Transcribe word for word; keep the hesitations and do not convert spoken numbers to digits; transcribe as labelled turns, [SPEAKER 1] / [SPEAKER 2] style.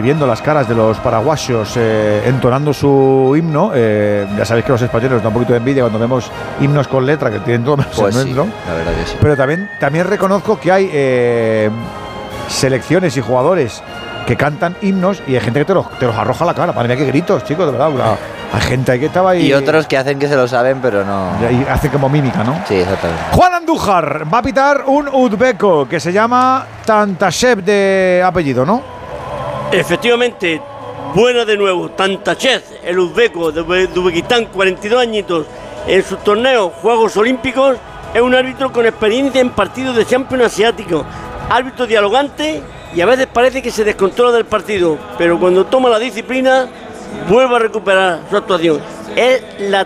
[SPEAKER 1] viendo las caras de los paraguayos eh, entonando su himno. Eh, ya sabéis que los españoles nos da un poquito de envidia cuando vemos himnos con letra que tienen todo menos
[SPEAKER 2] Pues
[SPEAKER 1] el
[SPEAKER 2] sí,
[SPEAKER 1] nuestro.
[SPEAKER 2] la verdad que sí.
[SPEAKER 1] Pero también, también reconozco que hay eh, selecciones y jugadores que cantan himnos y hay gente que te los, te los arroja a la cara. Madre mía, qué gritos, chicos, de verdad. Una, hay gente ahí que estaba ahí.
[SPEAKER 2] Y otros que hacen que se lo saben, pero no.
[SPEAKER 1] Y hace como mímica, ¿no?
[SPEAKER 2] Sí, exactamente.
[SPEAKER 1] Juan Andújar va a pitar un uzbeco que se llama Tantashev de apellido, ¿no?
[SPEAKER 3] Efectivamente, buena de nuevo, Tantashev, el uzbeco de Uzbekistán, cuarenta y dos añitos, en sus torneos Juegos Olímpicos, es un árbitro con experiencia en partidos de Champions asiáticos, árbitro dialogante y a veces parece que se descontrola del partido, pero cuando toma la disciplina vuelve a recuperar su actuación. Es la